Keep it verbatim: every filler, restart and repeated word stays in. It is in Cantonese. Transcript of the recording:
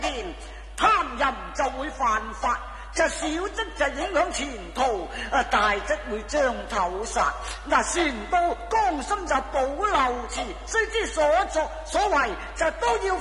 貪淫就會犯法，就小則就影響前途，啊大則會將頭殺。嗱，船到江心就保留詞，須知所作所為就都要